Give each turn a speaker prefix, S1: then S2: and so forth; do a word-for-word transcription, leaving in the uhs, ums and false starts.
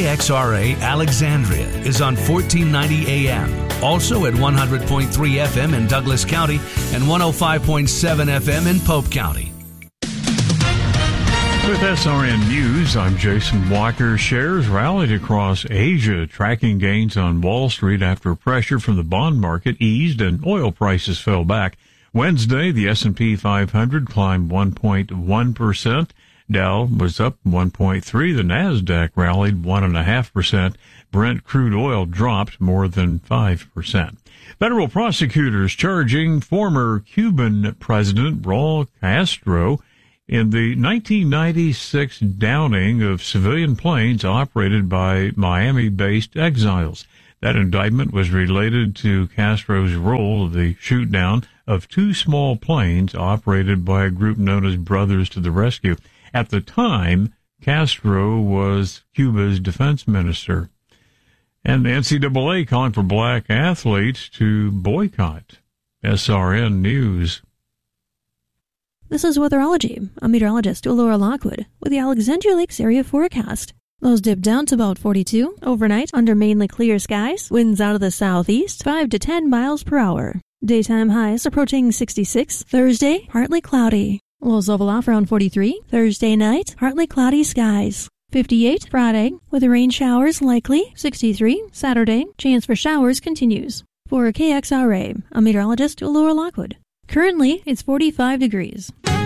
S1: X R A Alexandria is on fourteen ninety A M, also at one hundred point three F M in Douglas County and one oh five point seven F M in Pope County.
S2: With S R N News, I'm Jason Walker. Shares rallied across Asia, tracking gains on Wall Street after pressure from the bond market eased and oil prices fell back. Wednesday, the S and P five hundred climbed one point one percent. Dow was up one point three. The Nasdaq rallied one point five percent. Brent crude oil dropped more than five percent. Federal prosecutors charging former Cuban President Raul Castro in the nineteen ninety-six downing of civilian planes operated by Miami-based exiles. That indictment was related to Castro's role of the shoot-down of two small planes operated by a group known as Brothers to the Rescue. At the time, Castro was Cuba's defense minister. And the N C double A calling for black athletes to boycott. S R N News.
S3: This is Weatherology. I'm meteorologist Laura Lockwood with the Alexandria Lakes area forecast. Lows dip down to about forty-two overnight under mainly clear skies. Winds out of the southeast, five to ten miles per hour. Daytime highs approaching sixty-six. Thursday, partly cloudy. Lows level off around forty-three. Thursday night, partly cloudy skies. fifty-eight Friday, with rain showers likely. sixty-three Saturday, chance for showers continues. For K X R A, I'm meteorologist Laura Lockwood. Currently, it's forty-five degrees.